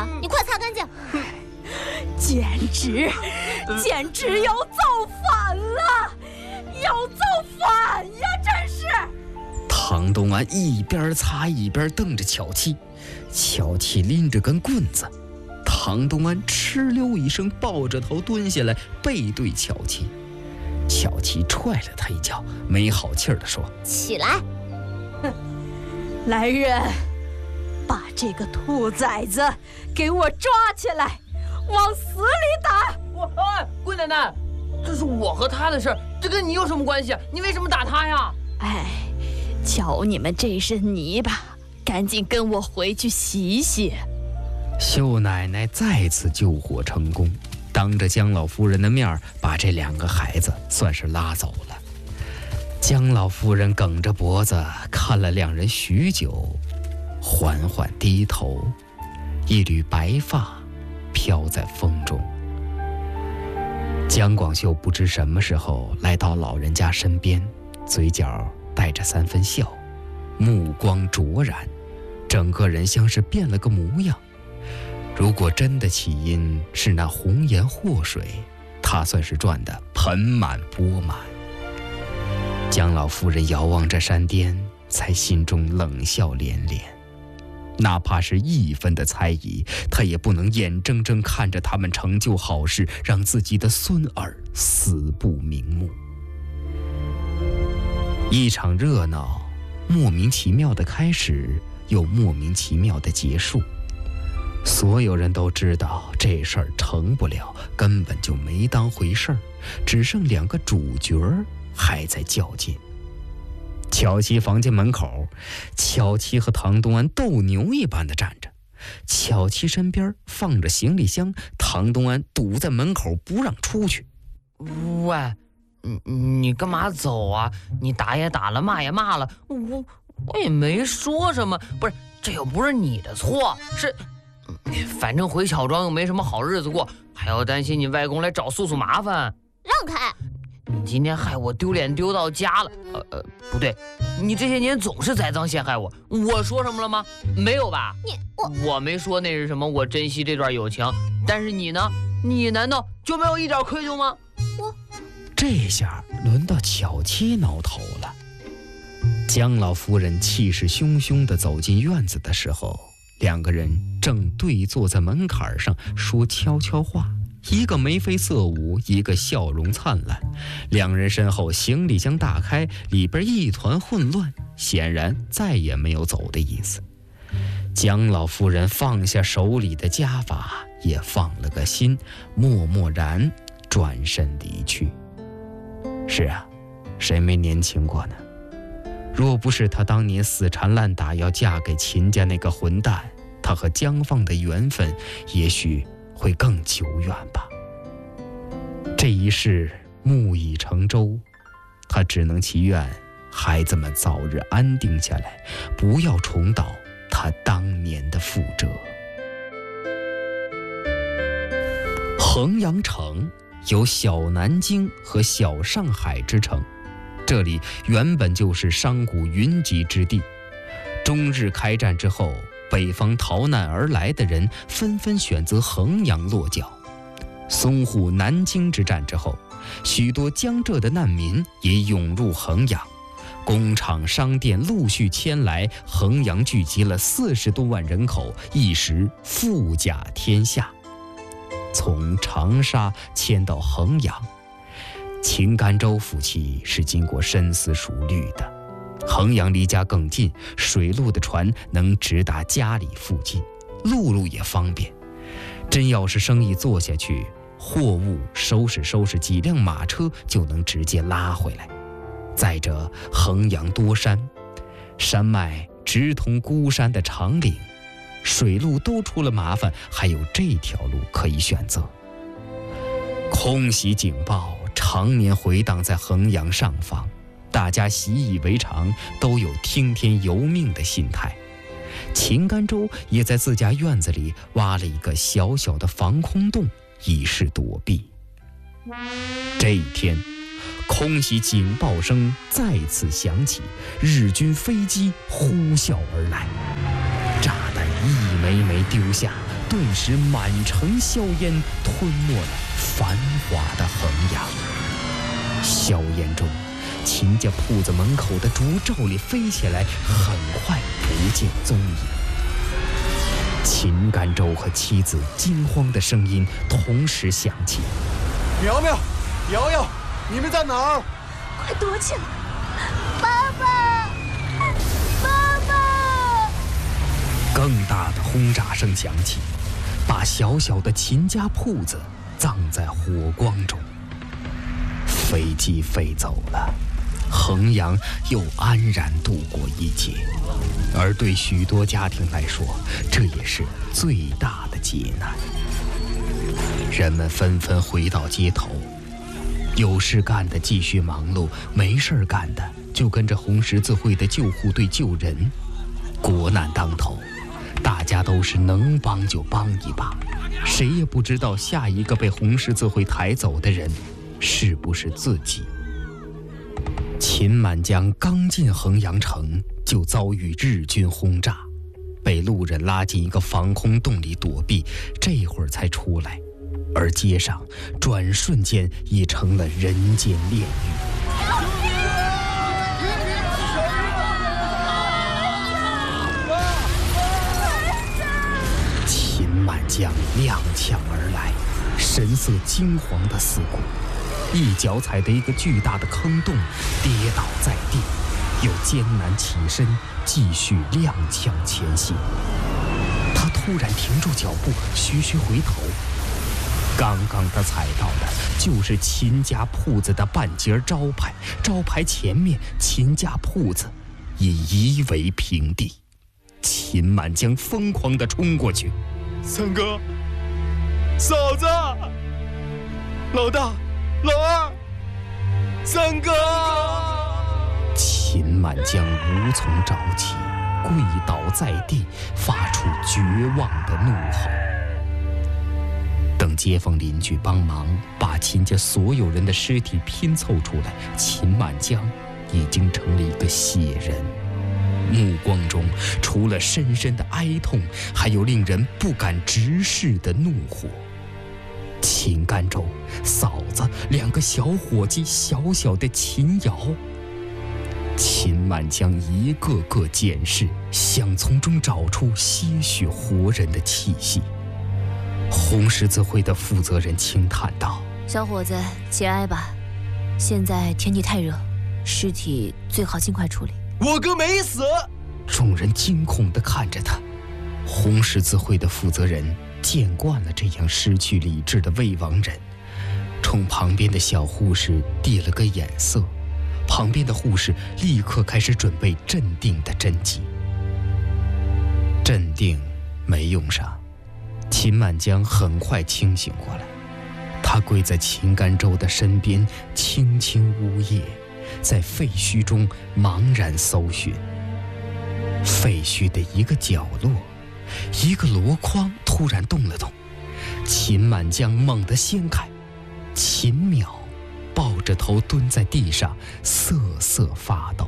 了，你快擦干净。 简直要造反了，要造反呀！真是。 唐东安一边擦一边瞪着巧妻，巧妻拎着根棍子。唐东安哧溜一声抱着头蹲下来，背对巧妻。巧妻踹了他一脚，没好气儿地说：“ 起来！” 来人，把这个兔崽子给我抓起来，往死里打！ 姑奶奶，这是我和他的事儿，这跟你有什么关系？你为什么打他呀？ 哎，瞧你们这身泥巴，赶紧跟我回去洗洗。 秀奶奶再次救火成功，当着姜老夫人的面把这2个孩子算是拉走了。姜老夫人梗着脖子看了2人许久，缓缓低头，一缕白发飘在风中。姜广秀不知什么时候来到老人家身边，嘴角带着3分笑，目光灼然，整个人像是变了个模样。如果真的起因是那红颜祸水，他算是赚得盆满钵满。姜老夫人遥望着山巅，才心中冷笑连连。哪怕是1分的猜疑，他也不能眼睁睁看着他们成就好事，让自己的孙儿死不瞑目。一场热闹莫名其妙的开始，又莫名其妙的结束。所有人都知道这事儿成不了，根本就没当回事儿，只剩2个主角还在较劲。巧妻房间门口，巧妻和唐东安斗牛一般的站着，巧妻身边放着行李箱，唐东安堵在门口不让出去。 喂，你干嘛走啊？你打也打了，骂也骂了，我也没说什么。不是，这又不是你的错，是，反正回巧庄又没什么好日子过，还要担心你外公来找素素麻烦。 让开！ 你今天害我丢脸丢到家了。不对，你这些年总是栽赃陷害我，我说什么了吗？没有吧？我没说那是什么，我珍惜这段友情。但是你呢？你难道就没有一点愧疚吗？ 这下轮到巧妻挠头了。姜老夫人气势汹汹地走进院子的时候，2个人正对坐在门槛上说悄悄话，一个眉飞色舞，一个笑容灿烂。2人身后行李箱大开，里边一团混乱，显然再也没有走的意思。姜老夫人放下手里的家法，也放了个心，默默然转身离去。是啊，谁没年轻过呢？若不是她当年死缠烂打要嫁给秦家那个混蛋，她和姜放的缘分也许会更久远吧。这一世木已成舟，她只能祈愿孩子们早日安定下来，不要重蹈她当年的覆辙。衡阳城有小南京和小上海之称，这里原本就是商贾云集之地。中日开战之后，北方逃难而来的人纷纷选择衡阳落脚。淞沪南京之战之后，许多江浙的难民也涌入衡阳，工厂商店陆续迁来，衡阳聚集了40多万人口，一时富甲天下。从长沙迁到衡阳，秦甘州夫妻是经过深思熟虑的。衡阳离家更近，水路的船能直达家里附近，陆路也方便。真要是生意做下去，货物收拾几辆马车就能直接拉回来。再者，衡阳多山，山脉直通孤山的长岭，水路都出了麻烦，还有这条路可以选择。空袭警报常年回荡在衡阳上方，大家习以为常，都有听天由命的心态。秦甘州也在自家院子里挖了一个小小的防空洞，以示躲避。这一天，空袭警报声再次响起，日军飞机呼啸而来，炸弹一枚枚丢下， 顿时满城硝烟吞没了繁华的衡阳。硝烟中，秦家铺子门口的烛罩里飞起来，很快不见踪影。秦甘州和妻子惊慌的声音同时响起：“ 苗苗，瑶瑶，你们在哪儿？ 快躲起来！爸爸，爸爸！” 更大的轰炸声响起，把小小的秦家铺子葬在火光中。飞机飞走了，衡阳又安然度过一劫。而对许多家庭来说，这也是最大的劫难。人们纷纷回到街头，有事干的继续忙碌，没事干的就跟着红十字会的救护队救人。国难当头，大家都是能帮就帮一把，谁也不知道下一个被红十字会抬走的人是不是自己。秦满江刚进衡阳城，就遭遇日军轰炸，被路人拉进一个防空洞里躲避，这会儿才出来。而街上转瞬间已成了人间炼狱。秦满江踉跄而来，神色惊惶地四顾，一脚踩得一个巨大的坑洞，跌倒在地，又艰难起身，继续踉跄前行。他突然停住脚步，徐徐回头，刚刚他踩到的就是秦家铺子的半截招牌，招牌前面秦家铺子已夷为平地。秦满江疯狂地冲过去：“ 三哥，嫂子，老大，老二，三哥！” 秦满江无从找起，跪倒在地，发出绝望的怒吼。等街坊邻居帮忙把秦家所有人的尸体拼凑出来，秦满江已经成了一个血人，目光中除了深深的哀痛，还有令人不敢直视的怒火。秦甘州、嫂子两个小伙计，小小的秦瑶，秦满江一个个检视，想从中找出些许活人的气息。红十字会的负责人轻叹道：“ 小伙子，节哀吧。现在天气太热，尸体最好尽快处理。” 我哥没死！ 众人惊恐地看着他。红十字会的负责人见惯了这样失去理智的未亡人，冲旁边的小护士递了个眼色，旁边的护士立刻开始准备镇定的针剂。镇定没用上，秦满江很快清醒过来，他跪在秦甘州的身边，轻轻呜咽，在废墟中茫然搜寻。废墟的一个角落，一个箩筐突然动了动，秦满江猛地掀开，秦淼抱着头蹲在地上，瑟瑟发抖。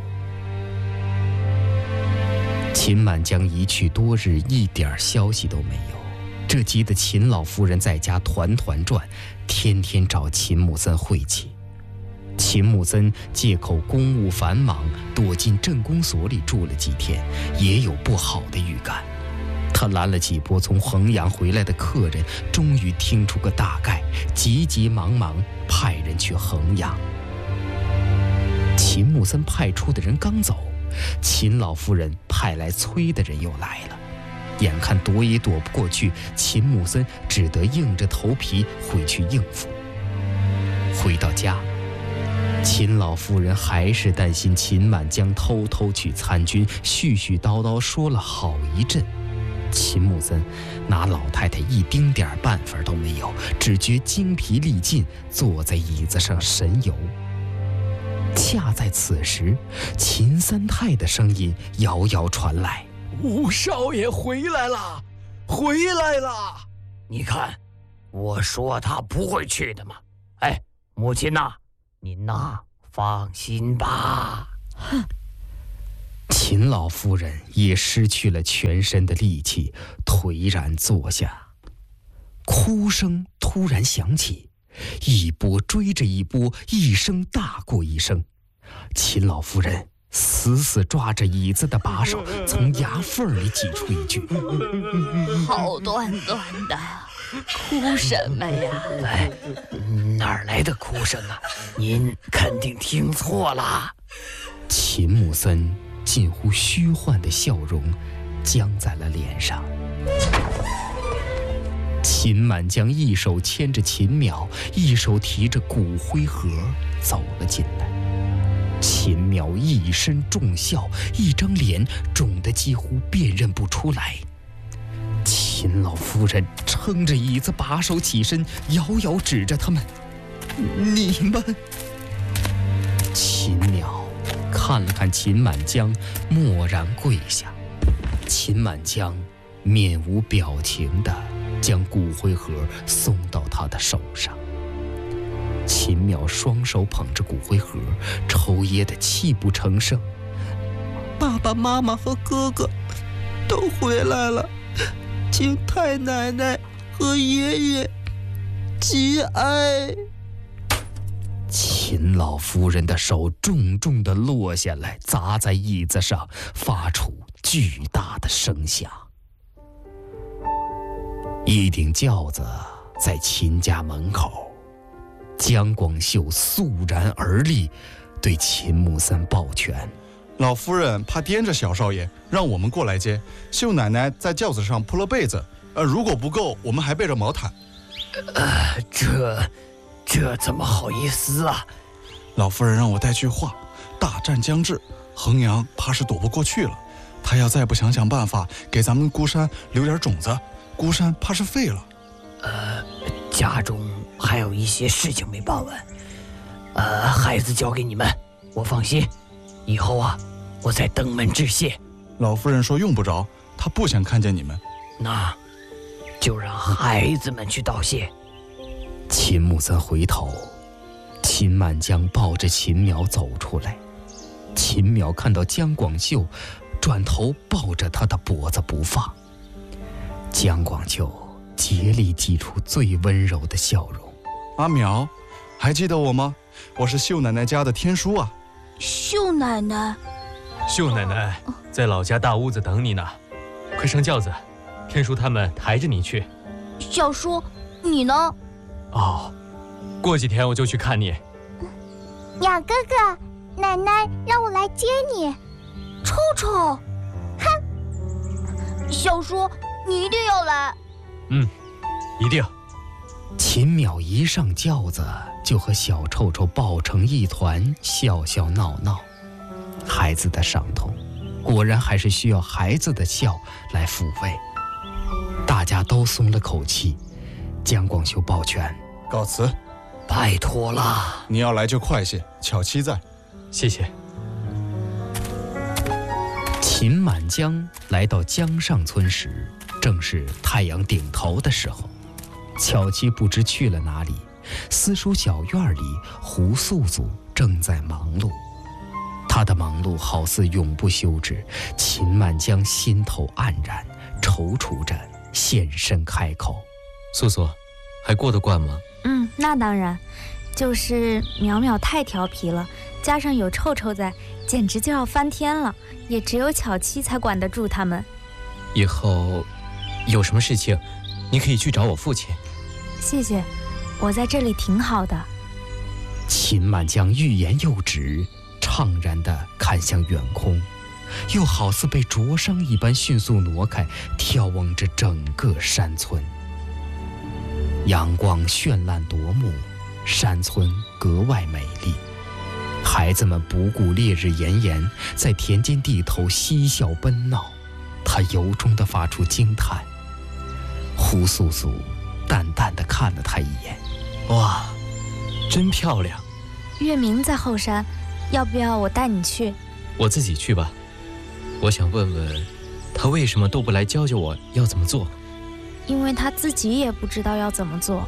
秦满江一去多日，一点消息都没有，这急得秦老夫人在家团团转，天天找秦木森晦气。秦木森借口公务繁忙，躲进镇公所里住了几天，也有不好的预感。他拦了几波从衡阳回来的客人，终于听出个大概，急急忙忙派人去衡阳。秦木森派出的人刚走，秦老夫人派来催的人又来了。眼看躲也躲不过去，秦木森只得硬着头皮回去应付。回到家，秦老夫人还是担心秦满江偷偷去参军，絮絮叨叨说了好一阵。秦木森拿老太太一丁点办法都没有，只觉精疲力尽，坐在椅子上神游。恰在此时，秦三太的声音遥遥传来：“ 五少爷回来了，回来了！ 你看，我说他不会去的嘛。哎，母亲呐，您呐放心吧。” 哼。 秦老夫人也失去了全身的力气，颓然坐下。 哭声突然响起，一波追着一波，一声大过一声。秦老夫人死死抓着椅子的把手，从牙缝里挤出一句： 好端端的，哭什么呀？ 哎，哪儿来的哭声啊？您肯定听错了。 秦木森近乎虚幻的笑容僵在了脸上。秦满江一手牵着秦淼，一手提着骨灰盒走了进来。秦淼一身重孝，一张脸肿得几乎辨认不出来。秦老夫人撑着椅子把手起身，遥遥指着他们：你们。秦淼看了看秦满江，蓦然跪下。秦满江面无表情地将骨灰盒送到他的手上。秦淼双手捧着骨灰盒，抽噎得泣不成声。爸爸妈妈和哥哥都回来了，请太奶奶和爷爷节哀。秦老夫人的手重重地落下来，砸在椅子上，发出巨大的声响。一顶轿子在秦家门口，姜广秀肃然而立，对秦木森抱拳： 老夫人怕颠着小少爷，让我们过来接。秀奶奶在轿子上铺了被子，如果不够，我们还备着毛毯。 这怎么好意思啊？ 老夫人让我带句话：大战将至，衡阳怕是躲不过去了。她要再不想办法给咱们孤山留点种子，孤山怕是废了。 家中还有一些事情没办完，孩子交给你们，我放心。以后啊，我再登门致谢。 老夫人说用不着，她不想看见你们。 那就让孩子们去道谢。 秦木森回头，秦满江抱着秦淼走出来。秦淼看到姜广秀，转头抱着他的脖子不放。姜广秀竭力挤出最温柔的笑容： 阿淼，还记得我吗？我是秀奶奶家的天叔啊。 秀奶奶， 秀奶奶在老家大屋子等你呢，快上轿子，天叔他们抬着你去。 小叔，你呢？ 哦，过几天我就去看你。 鸟哥哥，奶奶让我来接你。 臭臭，哼！小叔，你一定要来。 一定。 秦淼一上轿子，就和小臭臭抱成一团，笑笑闹闹。孩子的伤痛，果然还是需要孩子的笑来抚慰。大家都松了口气。姜广秀抱拳： 告辞。 拜托了。 你要来就快些，巧妻在。 谢谢。 秦满江来到江上村时，正是太阳顶头的时候。巧妻不知去了哪里，私塾小院里，胡素素正在忙碌。她的忙碌好似永不休止。秦满江心头黯然，踌躇着现身开口： 素素，还过得惯吗？ 那当然，就是淼淼太调皮了，加上有臭臭在，简直就要翻天了。也只有巧妻才管得住他们。 以后有什么事情，你可以去找我父亲。 谢谢，我在这里挺好的。 秦满江欲言又止，怅然地看向远空，又好似被灼伤一般迅速挪开，眺望着整个山村。阳光绚烂夺目，山村格外美丽。孩子们不顾烈日炎炎，在田间地头嬉笑奔闹。他由衷地发出惊叹。胡素素淡淡地看了他一眼： 哇，真漂亮。 月明在后山，要不要我带你去？ 我自己去吧。我想问问他为什么都不来教教我要怎么做。 因为他自己也不知道要怎么做。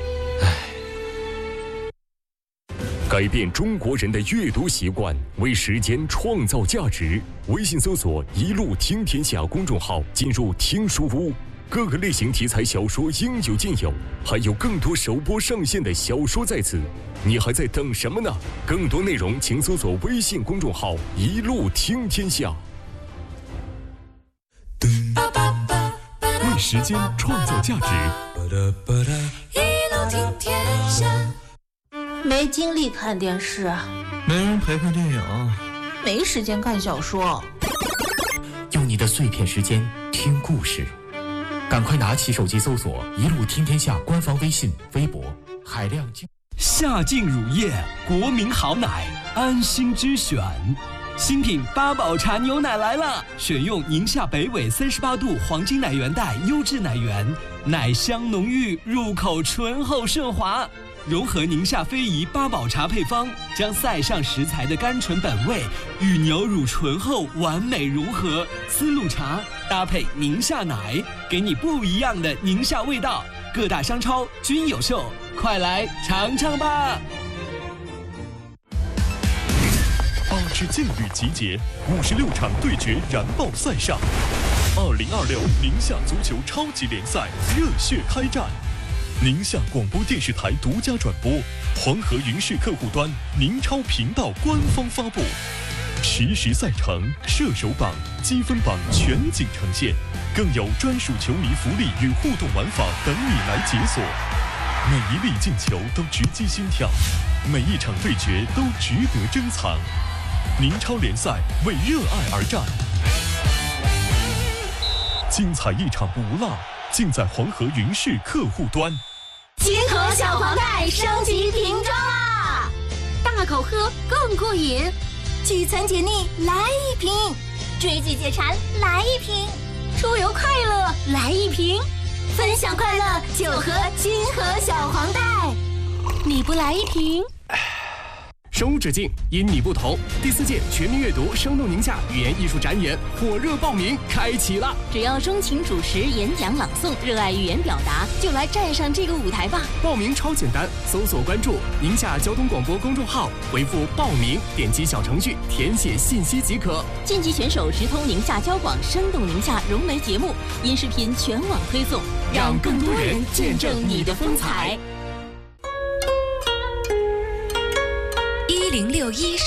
改变中国人的阅读习惯，为时间创造价值。微信搜索“一路听天下”公众号，进入听书屋。 各个类型题材小说应有尽有，还有更多首播上线的小说在此，你还在等什么呢？更多内容请搜索微信公众号“一路听天下”。为时间创造价值， 一路听天下。没精力看电视， 没人陪看电影， 没时间看小说。 用你的碎片时间听故事，赶快拿起手机搜索“一路听天下”官方微信、微博，海量夏劲乳业，国民好奶，安心之选。新品八宝茶牛奶来了，选用宁夏北纬38度黄金奶源带优质奶源，奶香浓郁，入口醇厚顺滑。融合宁夏非遗八宝茶配方，将塞上食材的甘醇本味与牛乳醇厚完美融合。丝路茶搭配宁夏奶，给你不一样的宁夏味道。各大商超均有售，快来尝尝吧 8支劲旅集结，56场对决燃爆赛上，2026宁夏足球超级联赛热血开战。宁夏广播电视台独家转播，黄河云视客户端、宁超频道官方发布，实时赛程、射手榜、积分榜全景呈现，更有专属球迷福利与互动玩法等你来解锁。每一粒进球都直击心跳，每一场对决都值得珍藏。宁超联赛为热爱而战，精彩一场不落，尽在黄河云视客户端。 金河小黄袋升级瓶装啦，大口喝更过瘾，聚餐解腻来一瓶，追剧解馋来一瓶，出游快乐来一瓶，分享快乐就喝金河小黄袋，你不来一瓶？ 生无止境，因你不同。第4届全民阅读生动宁夏语言艺术展演火热报名开启了！ 只要钟情主持、演讲、朗诵，热爱语言表达，就来站上这个舞台吧！ 报名超简单，搜索关注宁夏交通广播公众号，回复报名，点击小程序填写信息即可。 晋级选手直通宁夏交广生动宁夏融媒节目，音视频全网推送， 让更多人见证你的风采。 1061